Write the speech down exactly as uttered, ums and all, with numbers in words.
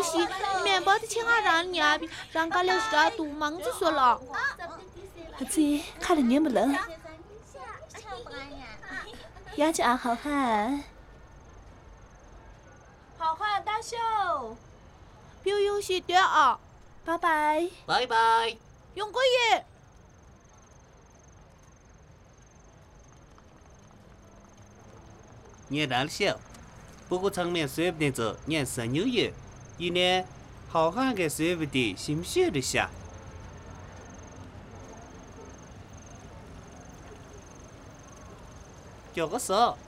西，面包的钱啊让你啊，让家里是都忙着说了。 儿子，看了年不冷？牙齿啊，好汉。 好汉大秀， 别游戏点啊， 拜拜。 拜拜。 永过爷。 年大小，不过场面说不定这年生有月，一年好汉给说不定心血的下。叫个啥？